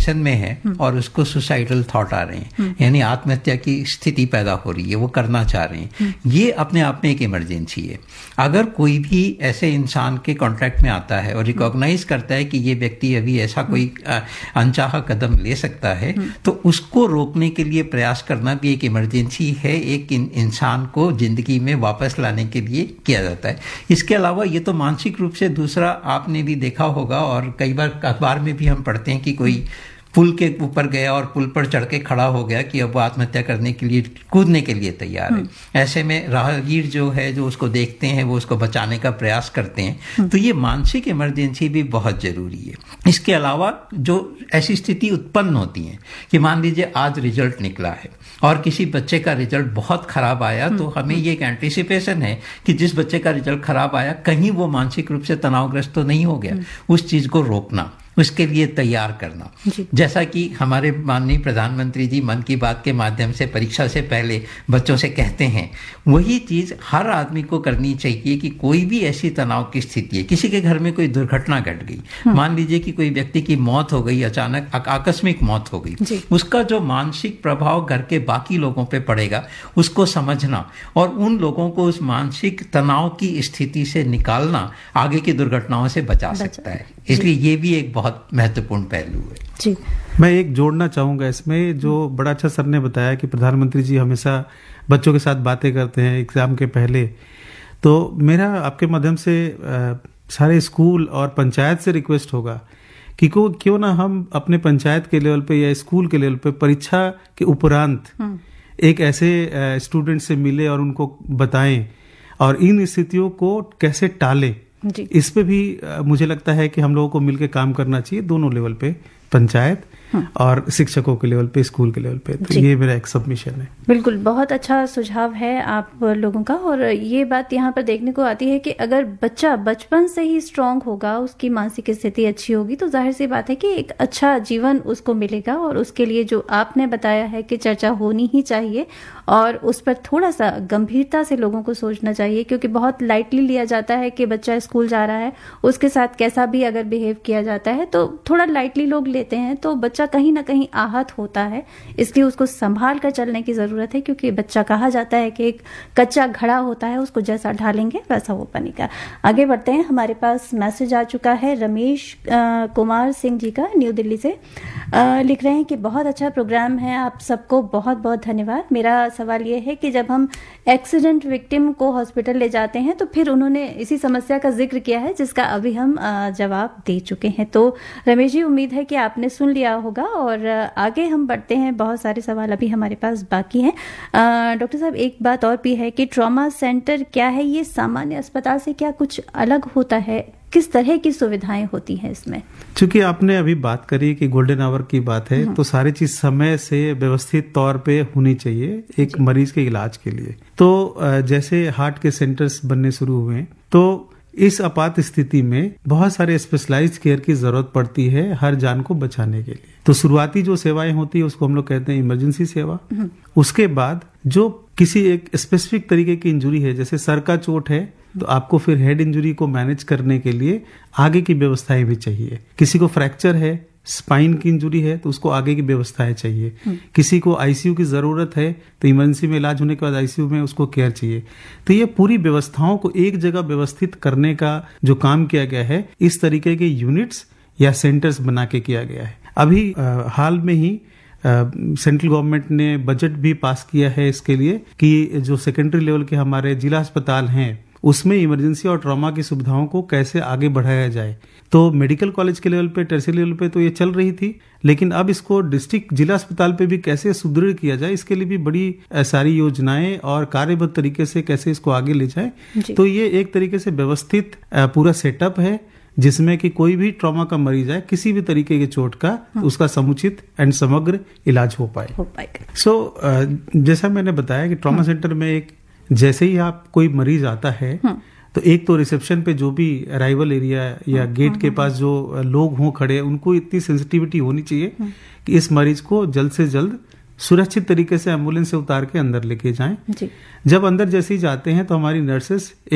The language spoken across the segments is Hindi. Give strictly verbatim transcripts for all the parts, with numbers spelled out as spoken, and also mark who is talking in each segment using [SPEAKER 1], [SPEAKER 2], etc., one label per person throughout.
[SPEAKER 1] डिप्रेशन में है और उसको सुसाइडल थॉट आ रहे हैं, यानी आत्महत्या की स्थिति पैदा हो रही है, वो करना चाह रहे हैं, ये अपने आप में एक इमरजेंसी है। अगर कोई भी ऐसे इंसान के कॉन्टैक्ट में आता है और रिकॉग्नाइज करता है कि ये व्यक्ति अभी ऐसा कोई अनचाहा कदम ले सकता है, तो उसको रोकने के लिए प्रयास करना भी एक इमरजेंसी है, एक इन, इंसान को जिंदगी में वापस लाने के लिए किया जाता है। इसके अलावा ये तो मानसिक रूप से, दूसरा आपने भी देखा होगा और कई बार अखबार में भी हम पढ़ते हैं कि कोई पुल के ऊपर गया और पुल पर चढ़ के खड़ा हो गया कि अब वो आत्महत्या करने के लिए, कूदने के लिए तैयार है। ऐसे में राहगीर जो है, जो उसको देखते हैं, वो उसको बचाने का प्रयास करते हैं। तो ये मानसिक इमरजेंसी भी बहुत जरूरी है। इसके अलावा जो ऐसी स्थिति उत्पन्न होती है कि मान लीजिए आज रिजल्ट निकला है और किसी बच्चे का रिजल्ट बहुत खराब आया, तो हमें ये एक एंटिसिपेशन है कि जिस बच्चे का रिजल्ट खराब आया, कहीं वो मानसिक रूप से तनावग्रस्त तो नहीं हो गया। उस चीज को रोकना, उसके लिए तैयार करना, जैसा कि हमारे माननीय प्रधानमंत्री जी मन की बात के माध्यम से परीक्षा से पहले बच्चों से कहते हैं, वही चीज हर आदमी को करनी चाहिए कि कोई भी ऐसी तनाव की स्थिति है, किसी के घर में कोई दुर्घटना घट गई, मान लीजिए कि कोई व्यक्ति की मौत हो गई, अचानक आकस्मिक मौत हो गई, उसका जो मानसिक प्रभाव घर के बाकी लोगों पे पड़ेगा, उसको समझना और उन लोगों को उस मानसिक तनाव की स्थिति से निकालना आगे की दुर्घटनाओं से बचा सकता है। इसलिए ये भी एक बहुत महत्वपूर्ण पहलू है।
[SPEAKER 2] जी,
[SPEAKER 3] मैं एक जोड़ना चाहूंगा इसमें, जो बड़ा अच्छा सर ने बताया कि प्रधानमंत्री जी हमेशा बच्चों के साथ बातें करते हैं एग्जाम के पहले। तो मेरा आपके माध्यम से आ, सारे स्कूल और पंचायत से रिक्वेस्ट होगा कि को क्यों ना हम अपने पंचायत के लेवल पे या स्कूल के लेवल पे परीक्षा के उपरांत एक ऐसे स्टूडेंट से मिले और उनको बताएं और इन स्थितियों को कैसे टालें। इस पे भी मुझे लगता है कि हम लोगों को मिलकर काम करना चाहिए, दोनों लेवल पे, पंचायत और शिक्षकों के लेवल पे, स्कूल के लेवल पे। तो ये मेरा एक सबमिशन है।
[SPEAKER 2] बिल्कुल, बहुत अच्छा सुझाव है आप लोगों का। और ये बात यहाँ पर देखने को आती है कि अगर बच्चा बचपन से ही स्ट्रांग होगा, उसकी मानसिक स्थिति अच्छी होगी, तो जाहिर सी बात है कि एक अच्छा जीवन उसको मिलेगा। और उसके लिए जो आपने बताया है कि चर्चा होनी ही चाहिए और उस पर थोड़ा सा गंभीरता से लोगों को सोचना चाहिए, क्योंकि बहुत लाइटली लिया जाता है कि बच्चा स्कूल जा रहा है, उसके साथ कैसा भी अगर बिहेव किया जाता है तो थोड़ा लाइटली लोग लेते हैं, तो बच्चा कहीं ना कहीं आहत होता है। इसलिए उसको संभाल कर चलने की जरूरत है, क्योंकि बच्चा कहा जाता है कि एक कच्चा घड़ा होता है, उसको जैसा ढालेंगे वैसा वो बनेगा। आगे बढ़ते हैं, हमारे पास मैसेज आ चुका है रमेश आ, कुमार सिंह जी का, न्यू दिल्ली से। आ, लिख रहे हैं कि बहुत अच्छा प्रोग्राम है, आप सबको बहुत बहुत धन्यवाद। मेरा सवाल ये है कि जब हम एक्सीडेंट विक्टिम को हॉस्पिटल ले जाते हैं तो फिर उन्होंने इसी समस्या का जिक्र किया है जिसका अभी हम जवाब दे चुके हैं। तो रमेश जी, उम्मीद है कि आपने सुन लिया होगा और आगे हम बढ़ते हैं, बहुत सारे सवाल अभी हमारे पास बाकी हैं। डॉक्टर साहब, एक बात और भी है कि ट्रॉमा सेंटर क्या है, ये सामान्य अस्पताल से क्या कुछ अलग होता है? किस तरह की सुविधाएं होती हैं इसमें?
[SPEAKER 3] चूंकि आपने अभी बात करी कि गोल्डन आवर की बात है, तो सारी चीज समय से व्यवस्थित तौर पे होनी चाहिए एक मरीज के इलाज के लिए। तो जैसे हार्ट के सेंटर्स बनने शुरू हुए, तो इस आपात स्थिति में बहुत सारे स्पेशलाइज्ड केयर की जरूरत पड़ती है हर जान को बचाने के लिए। तो शुरुआती जो सेवाएं होती है उसको हम लोग कहते हैं इमरजेंसी सेवा। उसके बाद जो किसी एक स्पेसिफिक तरीके की इंजुरी है, जैसे सर का चोट है, तो आपको फिर हेड इंजुरी को मैनेज करने के लिए आगे की व्यवस्थाएं भी चाहिए। किसी को फ्रैक्चर है, स्पाइन की इंजुरी है, तो उसको आगे की व्यवस्थाएं चाहिए। किसी को आईसीयू की जरूरत है, तो इमरजेंसी में इलाज होने के बाद आईसीयू में उसको केयर चाहिए। तो ये पूरी व्यवस्थाओं को एक जगह व्यवस्थित करने का जो काम किया गया है, इस तरीके के यूनिट्स या सेंटर्स बना के किया गया है। अभी आ, हाल में ही सेंट्रल गवर्नमेंट ने बजट भी पास किया है इसके लिए कि जो सेकेंडरी लेवल के हमारे जिला अस्पताल हैं, उसमें इमरजेंसी और ट्रॉमा की सुविधाओं को कैसे आगे बढ़ाया जाए। तो मेडिकल कॉलेज के लेवल पे, टर्शियरी लेवल पे तो ये चल रही थी, लेकिन अब इसको डिस्ट्रिक्ट जिला अस्पताल पे भी कैसे सुदृढ़ किया जाए, इसके लिए भी बड़ी सारी योजनाएं और कार्यबद्ध तरीके से कैसे इसको आगे ले जाए। तो ये एक तरीके से व्यवस्थित पूरा सेटअप है जिसमें कि कोई भी ट्रॉमा का मरीज है, किसी भी तरीके की चोट का, हाँ। उसका समुचित एंड समग्र इलाज हो पाए
[SPEAKER 2] हो पाएगा।
[SPEAKER 3] सो so, जैसा मैंने बताया कि ट्रॉमा हाँ। सेंटर में एक जैसे ही आप कोई मरीज आता है, हाँ। तो एक तो रिसेप्शन पे जो भी अराइवल एरिया या हाँ, गेट हाँ, के पास जो लोग हों खड़े, उनको इतनी सेंसिटिविटी होनी चाहिए हाँ। कि इस मरीज को जल्द से जल्द सुरक्षित तरीके से एम्बुलेंस से उतार के अंदर लेके जाएं। जी। जब अंदर जैसे ही जाते हैं तो हमारी नर्सेस एक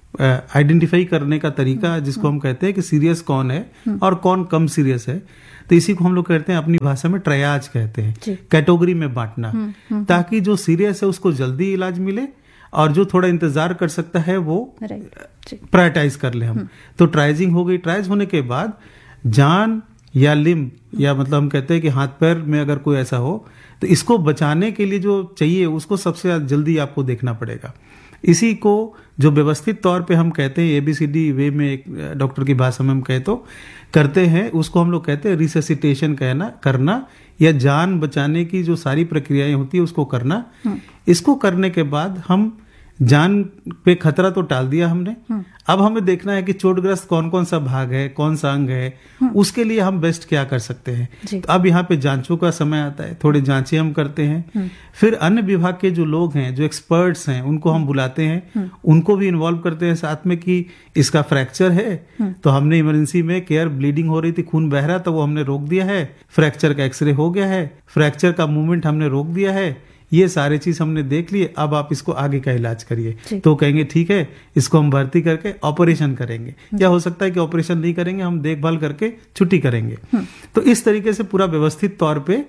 [SPEAKER 3] आइडेंटिफाई करने का तरीका जिसको हम कहते हैं कि सीरियस कौन है और कौन कम सीरियस है, तो इसी को हम लोग कहते हैं अपनी भाषा में ट्रायाज कहते हैं, कैटेगरी में बांटना, ताकि जो सीरियस है उसको जल्दी इलाज मिले और जो थोड़ा इंतजार कर सकता है वो प्रायोरिटाइज कर ले हम। तो ट्राइजिंग हो गई। ट्राइज होने के बाद जान या लिम्ब या मतलब हम कहते हैं कि हाथ पैर में अगर कोई ऐसा हो तो इसको बचाने के लिए जो चाहिए उसको सबसे जल्दी आपको देखना पड़ेगा। इसी को जो व्यवस्थित तौर पे हम कहते हैं एबीसीडी वे में, एक डॉक्टर की भाषा में हम कहे तो करते हैं, उसको हम लोग कहते हैं रिससिटेशन कहना करना या जान बचाने की जो सारी प्रक्रियाएं होती है उसको करना। इसको करने के बाद हम जान पे खतरा तो टाल दिया हमने, अब हमें देखना है कि चोटग्रस्त कौन कौन सा भाग है, कौन सा अंग है, उसके लिए हम बेस्ट क्या कर सकते हैं। तो अब यहाँ पे जांचों का समय आता है, थोड़ी जांचें हम करते हैं, फिर अन्य विभाग के जो लोग हैं, जो एक्सपर्ट्स हैं, उनको हम बुलाते हैं, उनको भी इन्वॉल्व करते हैं साथ में कि इसका फ्रैक्चर है तो हमने इमरजेंसी में केयर, ब्लीडिंग हो रही थी, खून बह रहा तो वो हमने रोक दिया है, फ्रैक्चर का एक्सरे हो गया है, फ्रैक्चर का मूवमेंट हमने रोक दिया है, ये सारे चीज हमने देख लिए, अब आप इसको आगे का इलाज करिए। तो कहेंगे ठीक है, इसको हम भर्ती करके ऑपरेशन करेंगे, या हो सकता है कि ऑपरेशन नहीं करेंगे, हम देखभाल करके छुट्टी करेंगे। तो इस तरीके से पूरा व्यवस्थित तौर पे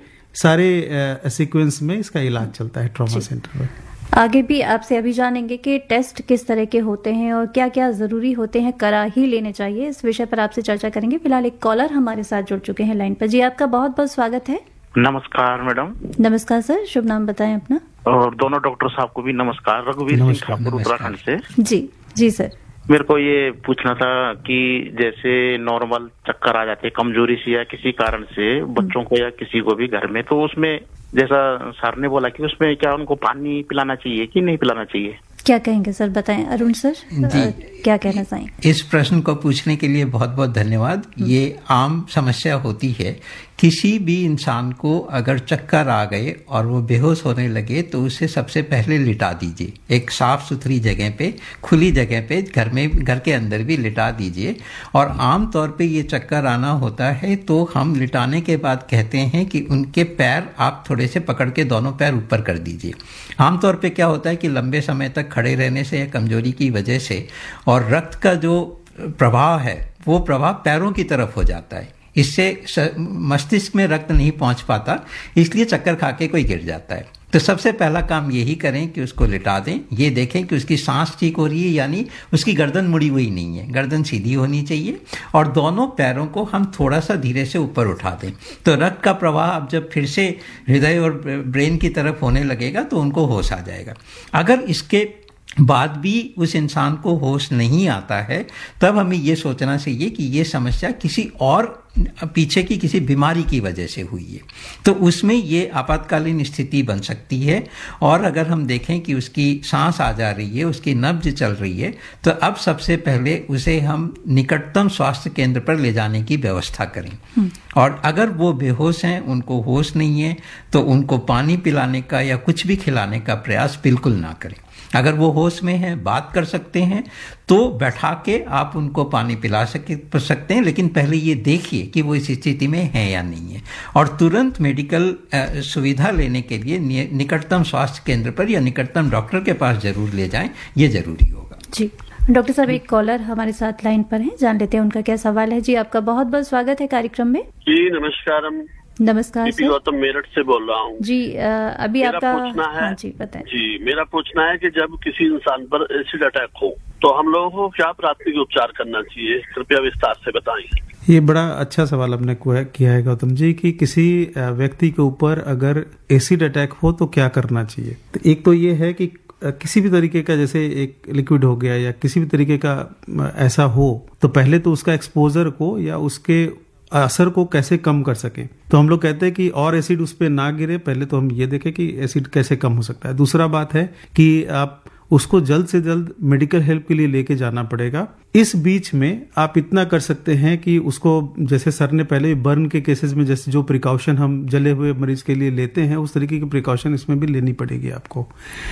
[SPEAKER 3] सारे सीक्वेंस में इसका इलाज चलता है ट्रॉमा सेंटर में।
[SPEAKER 2] आगे भी आपसे अभी जानेंगे कि टेस्ट किस तरह के होते हैं और क्या क्या जरूरी होते हैं, करा ही लेने चाहिए, इस विषय पर आपसे चर्चा करेंगे। फिलहाल एक कॉलर हमारे साथ जुड़ चुके हैं लाइन पर। जी, आपका बहुत बहुत स्वागत है।
[SPEAKER 4] नमस्कार मैडम।
[SPEAKER 2] नमस्कार सर, शुभ नाम बताएं अपना।
[SPEAKER 4] और दोनों डॉक्टर साहब को भी नमस्कार। रघुवीर सिंह ठाकुर, उत्तराखंड से।
[SPEAKER 2] जी जी सर,
[SPEAKER 4] मेरे को ये पूछना था कि जैसे नॉर्मल चक्कर आ जाते हैं कमजोरी से या किसी कारण से बच्चों को या किसी को भी घर में, तो उसमें जैसा सर ने बोला कि उसमें क्या उनको पानी पिलाना चाहिए कि नहीं पिलाना चाहिए,
[SPEAKER 2] क्या कहेंगे सर, बताएं। अरुण सर जी, आ, क्या कहना चाहेंगे?
[SPEAKER 1] इस प्रश्न को पूछने के लिए बहुत बहुत धन्यवाद। ये आम समस्या होती है, किसी भी इंसान को अगर चक्कर आ गए और वो बेहोश होने लगे तो उसे सबसे पहले लिटा दीजिए, एक साफ सुथरी जगह पे, खुली जगह पे, घर में, घर के अंदर भी लिटा दीजिए। और आम तौर पे ये चक्कर आना होता है तो हम लिटाने के बाद कहते हैं कि उनके पैर आप थोड़े से पकड़ के दोनों पैर ऊपर कर दीजिए। आमतौर पे क्या होता है कि लंबे समय तक खड़े रहने से या कमजोरी की वजह से और रक्त का जो प्रवाह है वो प्रवाह पैरों की तरफ हो जाता है, इससे मस्तिष्क में रक्त नहीं पहुंच पाता, इसलिए चक्कर खा के कोई गिर जाता है। तो सबसे पहला काम यही करें कि उसको लिटा दें, ये देखें कि उसकी सांस ठीक हो रही है, यानी उसकी गर्दन मुड़ी हुई नहीं है, गर्दन सीधी होनी चाहिए, और दोनों पैरों को हम थोड़ा सा धीरे से ऊपर उठा दें। तो रक्त का प्रवाह अब जब फिर से हृदय और ब्रेन की तरफ होने लगेगा तो उनको होश आ जाएगा। अगर इसके बाद भी उस इंसान को होश नहीं आता है तब हमें ये सोचना चाहिए कि ये समस्या किसी और पीछे की किसी बीमारी की वजह से हुई है, तो उसमें ये आपातकालीन स्थिति बन सकती है। और अगर हम देखें कि उसकी सांस आ जा रही है, उसकी नब्ज चल रही है, तो अब सबसे पहले उसे हम निकटतम स्वास्थ्य केंद्र पर ले जाने की व्यवस्था करें। और अगर वो बेहोश हैं, उनको होश नहीं है, तो उनको पानी पिलाने का या कुछ भी खिलाने का प्रयास बिल्कुल ना करें। अगर वो होश में है, बात कर सकते हैं, तो बैठा के आप उनको पानी पिला सके सकते हैं, लेकिन पहले ये देखिए कि वो इस स्थिति में है या नहीं है, और तुरंत मेडिकल सुविधा लेने के लिए निकटतम स्वास्थ्य केंद्र पर या निकटतम डॉक्टर के पास जरूर ले जाएं, ये जरूरी होगा।
[SPEAKER 2] जी डॉक्टर साहब, एक कॉलर हमारे साथ लाइन पर हैं, जान लेते हैं उनका क्या सवाल है। जी, आपका बहुत बहुत स्वागत है कार्यक्रम में।
[SPEAKER 5] जी नमस्कार।
[SPEAKER 2] नमस्कार सर,
[SPEAKER 5] गौतम मेरठ से बोल रहा हूँ।
[SPEAKER 2] जी आ, अभी आपका
[SPEAKER 5] पूछना है।
[SPEAKER 2] हाँ जी बताएं।
[SPEAKER 5] जी मेरा पूछना है कि जब किसी इंसान पर एसिड अटैक हो तो हम लोगों को क्या प्राथमिक उपचार करना चाहिए, कृपया विस्तार से बताएं।
[SPEAKER 3] ये बड़ा अच्छा सवाल आपने किया है गौतम जी कि किसी व्यक्ति के ऊपर अगर एसिड अटैक हो तो क्या करना चाहिए। तो एक तो ये है कि किसी भी तरीके का, जैसे एक लिक्विड हो गया या किसी भी तरीके का ऐसा हो, तो पहले तो उसका एक्सपोजर को या उसके असर को कैसे कम कर सके। तो हम लोग कहते हैं कि और एसिड उस पर ना गिरे, पहले तो हम ये देखें कि एसिड कैसे कम हो सकता है। दूसरा बात है कि आप उसको जल्द से जल्द मेडिकल हेल्प के लिए लेके जाना पड़ेगा। इस बीच में आप इतना कर सकते हैं कि उसको, जैसे सर ने पहले बर्न के केसेस में जैसे जो प्रिकॉशन हम जले हुए मरीज के लिए लेते हैं, उस तरीके की प्रिकॉशन इसमें भी लेनी पड़ेगी आपको।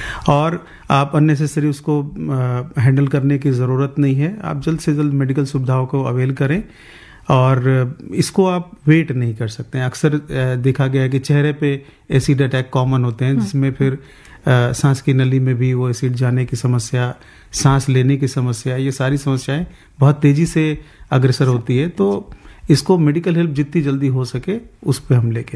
[SPEAKER 3] और आप अननेसेसरी उसको हैंडल करने की जरूरत नहीं है, आप जल्द से जल्द मेडिकल सुविधाओं को अवेल करें। और इसको आप वेट नहीं कर सकते हैं। अक्सर देखा गया है कि चेहरे पे एसिड अटैक कॉमन होते हैं, जिसमें फिर सांस की नली में भी वो एसिड जाने की समस्या, सांस लेने की समस्या, ये सारी समस्याएं बहुत तेजी से अग्रसर होती है। तो इसको मेडिकल हेल्प जितनी जल्दी हो सके उस पर हम लेके